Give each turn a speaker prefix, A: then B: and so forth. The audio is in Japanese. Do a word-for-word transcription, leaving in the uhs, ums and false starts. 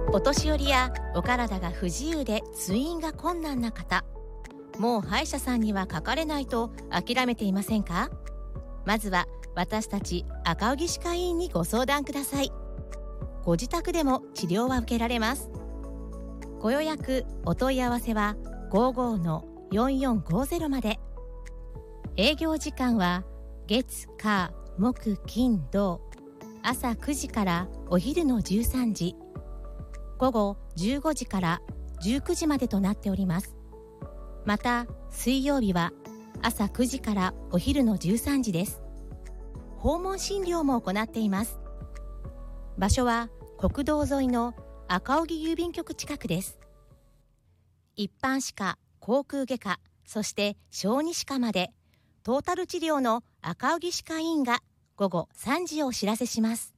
A: お年寄りやお体が不自由で通院が困難な方、もう歯医者さんにはかかれないと諦めていませんか？まずは私たち赤荻歯科医院にご相談ください。ご自宅でも治療は受けられます。ご予約お問い合わせは ごーごーのよんよんごーぜろ まで。営業時間は月火木金土、朝くじからお昼のじゅうさんじ、午後じゅうごじからじゅうくじまでとなっております。また水曜日は朝くじからお昼のじゅうさんじです。訪問診療も行っています。場所は国道沿いの赤荻郵便局近くです。一般歯科、口腔外科、そして小児歯科までトータル治療の赤荻歯科医院が午後さんじをお知らせします。